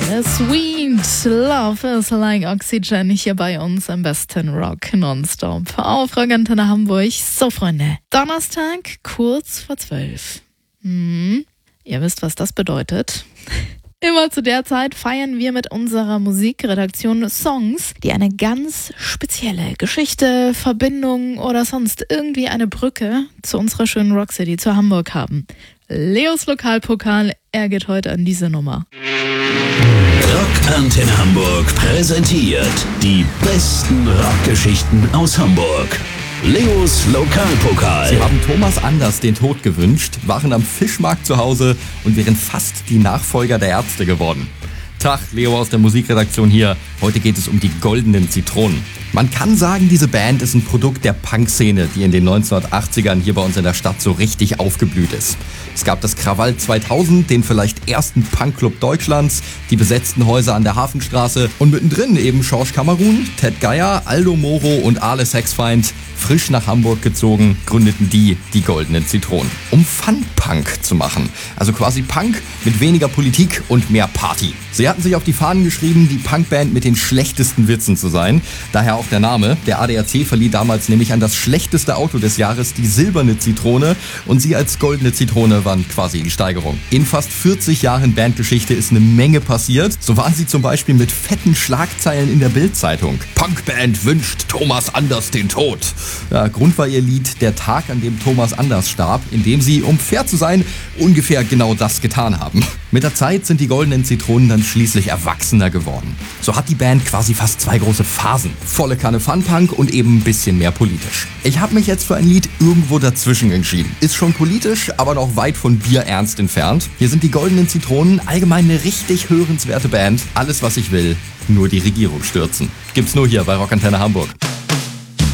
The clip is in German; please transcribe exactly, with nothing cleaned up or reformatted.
Sweet Love is like Oxygen hier bei uns am besten Rock nonstop auf Rock Antenne Hamburg. So Freunde, Donnerstag kurz vor zwölf. Hm, ihr wisst, was das bedeutet. Immer zu der Zeit feiern wir mit unserer Musikredaktion Songs, die eine ganz spezielle Geschichte, Verbindung oder sonst irgendwie eine Brücke zu unserer schönen Rockcity, zu Hamburg haben. Leos Lokalpokal, er geht heute an diese Nummer. Rock Antenne Hamburg präsentiert die besten Rockgeschichten aus Hamburg. Leos Lokalpokal. Sie haben Thomas Anders den Tod gewünscht, waren am Fischmarkt zu Hause und wären fast die Nachfolger der Ärzte geworden. Tag, Leo aus der Musikredaktion hier. Heute geht es um die Goldenen Zitronen. Man kann sagen, diese Band ist ein Produkt der Punk-Szene, die in den neunzehnhundertachtzigern hier bei uns in der Stadt so richtig aufgeblüht ist. Es gab das Krawall zweitausend, den vielleicht ersten Punkclub Deutschlands, die besetzten Häuser an der Hafenstraße und mittendrin eben Schorsch Kamerun, Ted Geier, Aldo Moro und Ale Sexfeind. Frisch nach Hamburg gezogen, gründeten die die Goldenen Zitronen, um Fun-Punk zu machen. Also quasi Punk mit weniger Politik und mehr Party. Sie hatten sich auf die Fahnen geschrieben, die Punkband mit den schlechtesten Witzen zu sein. Daher auch der Name. Der A D A C verlieh damals nämlich an das schlechteste Auto des Jahres die silberne Zitrone und sie als goldene Zitrone waren quasi die Steigerung. In fast vierzig Jahren Bandgeschichte ist eine Menge passiert. So waren sie zum Beispiel mit fetten Schlagzeilen in der Bild-Zeitung. Punkband wünscht Thomas Anders den Tod. Ja, Grund war ihr Lied Der Tag, an dem Thomas Anders starb, in dem sie, um fair zu sein, ungefähr genau das getan haben. Mit der Zeit sind die Goldenen Zitronen dann schließlich erwachsener geworden. So hat die Band quasi fast zwei große Phasen. Volle Kanne Funpunk und eben ein bisschen mehr politisch. Ich habe mich jetzt für ein Lied irgendwo dazwischen entschieden. Ist schon politisch, aber noch weit von bierernst entfernt. Hier sind die Goldenen Zitronen, allgemein eine richtig hörenswerte Band. Alles, was ich will, nur die Regierung stürzen. Gibt's nur hier bei Rock Antenne Hamburg.